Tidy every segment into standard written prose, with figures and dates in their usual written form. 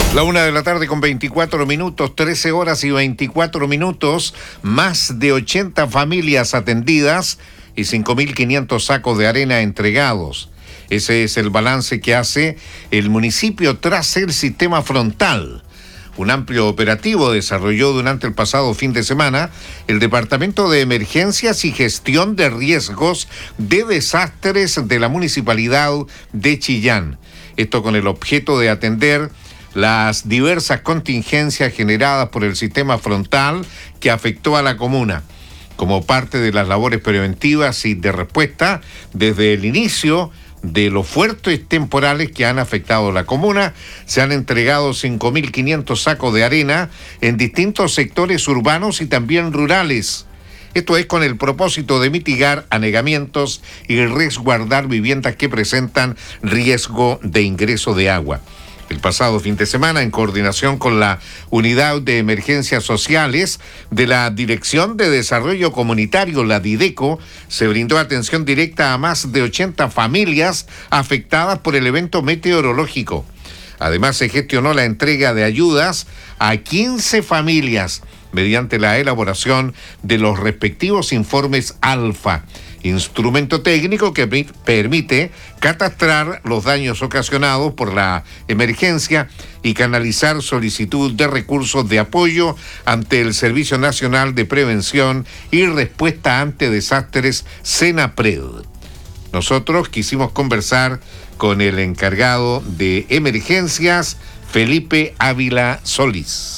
La 1 de la tarde con 24 minutos, 13 horas y 24 minutos, más de 80 familias atendidas y 5.500 sacos de arena entregados. Ese es el balance que hace el municipio tras el sistema frontal. Un amplio operativo desarrolló durante el pasado fin de semana el Departamento de Emergencias y Gestión de Riesgos de Desastres de la Municipalidad de Chillán. Esto con el objeto de atender las diversas contingencias generadas por el sistema frontal que afectó a la comuna. Como parte de las labores preventivas y de respuesta, desde el inicio de los fuertes temporales que han afectado la comuna, se han entregado 5.500 sacos de arena en distintos sectores urbanos y también rurales. Esto es con el propósito de mitigar anegamientos y resguardar viviendas que presentan riesgo de ingreso de agua. El pasado fin de semana, en coordinación con la Unidad de Emergencias Sociales de la Dirección de Desarrollo Comunitario, la DIDECO, se brindó atención directa a más de 80 familias afectadas por el evento meteorológico. Además, se gestionó la entrega de ayudas a 15 familias mediante la elaboración de los respectivos informes ALFA, instrumento técnico que permite catastrar los daños ocasionados por la emergencia y canalizar solicitud de recursos de apoyo ante el Servicio Nacional de Prevención y Respuesta ante Desastres, SENAPRED. Nosotros quisimos conversar con el encargado de emergencias, Felipe Ávila Solís.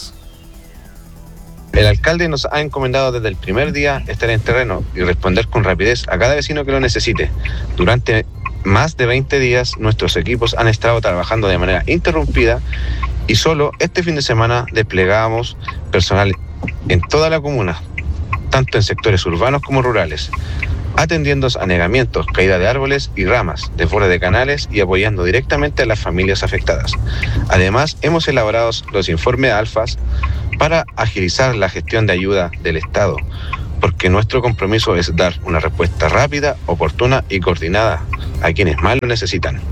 El alcalde nos ha encomendado desde el primer día estar en terreno y responder con rapidez a cada vecino que lo necesite. Durante más de 20 días nuestros equipos han estado trabajando de manera interrumpida y solo este fin de semana desplegamos personal en toda la comuna, tanto en sectores urbanos como rurales, atendiendo anegamientos, caída de árboles y ramas, desborde de canales y apoyando directamente a las familias afectadas. Además, hemos elaborado los informes ALFAS para agilizar la gestión de ayuda del Estado, porque nuestro compromiso es dar una respuesta rápida, oportuna y coordinada a quienes más lo necesitan.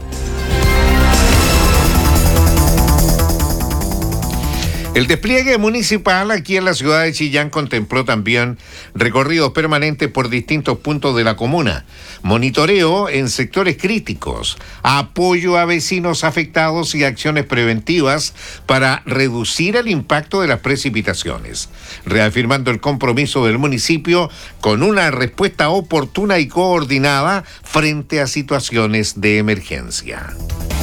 El despliegue municipal aquí en la ciudad de Chillán contempló también recorridos permanentes por distintos puntos de la comuna, monitoreo en sectores críticos, apoyo a vecinos afectados y acciones preventivas para reducir el impacto de las precipitaciones, reafirmando el compromiso del municipio con una respuesta oportuna y coordinada frente a situaciones de emergencia.